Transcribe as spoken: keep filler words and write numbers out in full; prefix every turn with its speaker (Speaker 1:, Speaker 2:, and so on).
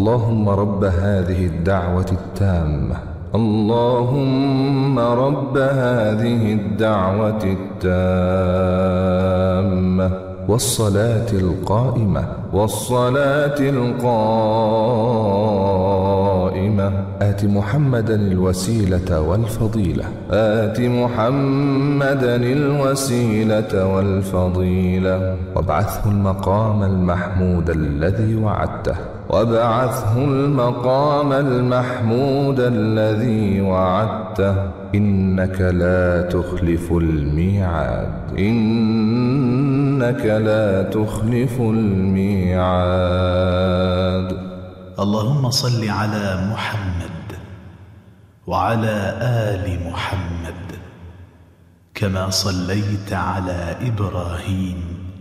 Speaker 1: اللهم رب هذه الدعوة التامة اللهم رب هذه الدعوة التامة والصلاة القائمة والصلاة القائمة آت محمدا الوسيلة والفضيلة آت محمدا الوسيلة والفضيلة وابعثه المقام المحمود الذي وعدته وابعثه المقام المحمود الذي وعدته إنك لا تخلف الميعاد إنك لا تخلف الميعاد.
Speaker 2: اللهم صل على محمد وعلى آل محمد كما صليت على إبراهيم